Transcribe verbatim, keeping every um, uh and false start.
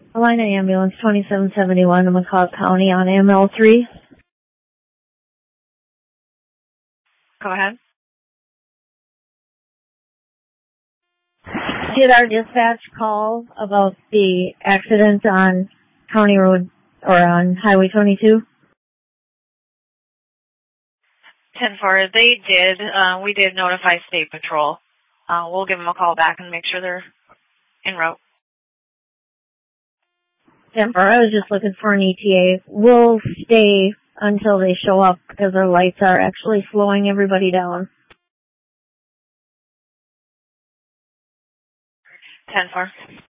Alina Ambulance twenty-seven seventy-one in McCall County on M L three. Go ahead. Did our dispatch call about the accident on County Road or on Highway twenty-two? ten four, they did. Uh, we did notify State Patrol. Uh, we'll give them a call back and make sure they're en route. ten four, I was just looking for an E T A. We'll stay until they show up because our lights are actually slowing everybody down. ten four.